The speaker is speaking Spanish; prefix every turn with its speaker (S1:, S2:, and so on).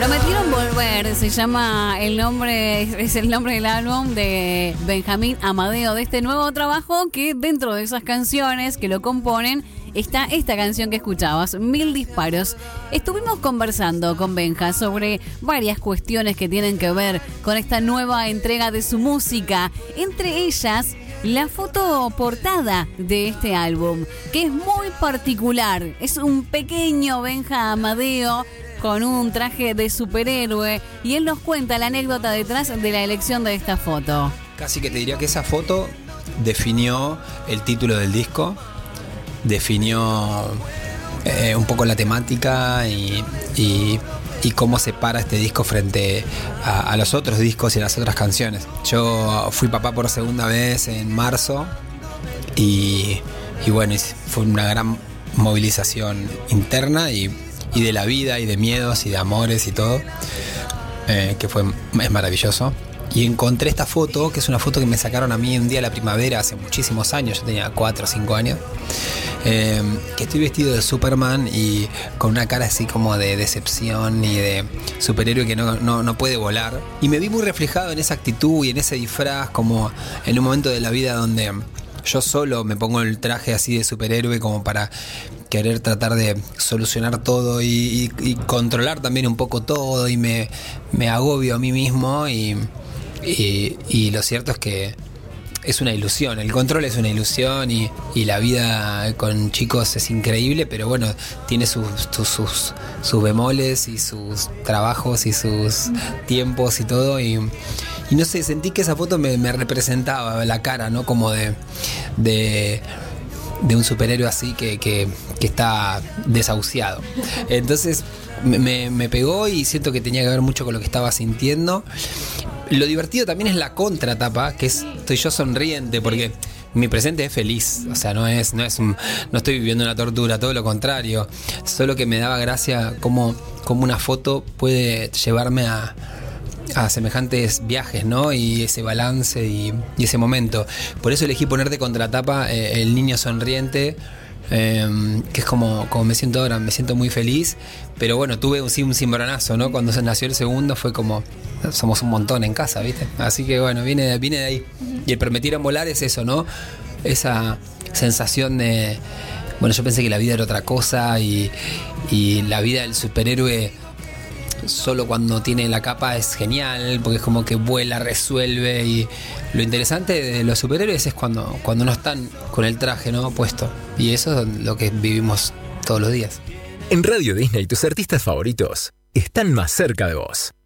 S1: Prometieron volver, se llama el nombre, es el nombre del álbum de Benjamín Amadeo, de este nuevo trabajo, que dentro de esas canciones que lo componen está esta canción que escuchabas, 1000 disparos. Estuvimos conversando con Benja sobre varias cuestiones que tienen que ver con esta nueva entrega de su música, entre ellas la foto portada de este álbum, que es muy particular. Es un pequeño Benja Amadeo con un traje de superhéroe, y él nos cuenta la anécdota detrás de la elección de esta foto.
S2: Casi que te diría que esa foto definió el título del disco, definió un poco la temática y cómo se para este disco frente a los otros discos y a las otras canciones. Yo fui papá por segunda vez en marzo y bueno, fue una gran movilización interna y de la vida y de miedos y de amores y todo, que es maravilloso. Y encontré esta foto, que es una foto que me sacaron a mí un día de la primavera hace muchísimos años, yo tenía 4 o 5 años, que estoy vestido de Superman y con una cara así como de decepción y de superhéroe que no puede volar. Y me vi muy reflejado en esa actitud y en ese disfraz, como en un momento de la vida donde yo solo me pongo el traje así de superhéroe como para querer tratar de solucionar todo y controlar también un poco todo, y me agobio a mí mismo y lo cierto es que es una ilusión, el control es una ilusión y la vida con chicos es increíble, pero bueno, tiene sus bemoles y sus trabajos y sus tiempos y todo, y no sé, sentí que esa foto me representaba la cara, ¿no? Como de un superhéroe así que está desahuciado. Entonces me pegó y siento que tenía que ver mucho con lo que estaba sintiendo. Lo divertido también es la contratapa, que estoy yo sonriente porque mi presente es feliz, o sea, no estoy viviendo una tortura, todo lo contrario, solo que me daba gracia cómo una foto puede llevarme a semejantes viajes, ¿no? Y ese balance y ese momento. Por eso elegí poner de contratapa el niño sonriente, que es como me siento ahora, me siento muy feliz, pero bueno, tuve un cimbronazo, ¿no? Cuando nació el segundo fue como, somos un montón en casa, ¿viste? Así que bueno, viene de ahí. Y el Prometieron volar es eso, ¿no? Esa sensación de, bueno, yo pensé que la vida era otra cosa y la vida del superhéroe solo cuando tiene la capa es genial, porque es como que vuela, resuelve, y lo interesante de los superhéroes es cuando no están con el traje, ¿no?, puesto, y eso es lo que vivimos todos los días.
S3: En Radio Disney tus artistas favoritos están más cerca de vos.